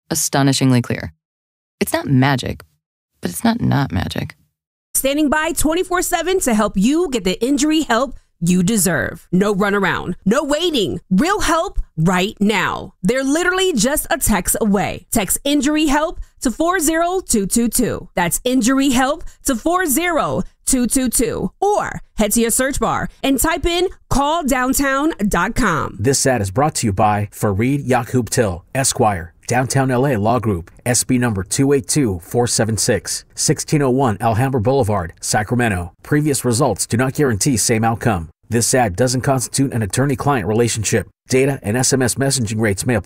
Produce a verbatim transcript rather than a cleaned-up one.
astonishingly clear. It's not magic, but it's not not magic. Standing by twenty-four seven to help you get the injury help you deserve. No runaround, no waiting. Real help right now. They're literally just a text away. Text injury help to four zero two two two. That's injury help to four zero two two two. Or head to your search bar and type in call downtown dot com. This ad is brought to you by Fareed Yaqub Till, Esquire, Downtown L A Law Group, S B number two eight two four seven six, sixteen oh one Alhambra Boulevard, Sacramento. Previous results do not guarantee same outcome. This ad doesn't constitute an attorney-client relationship. Data and S M S messaging rates may apply.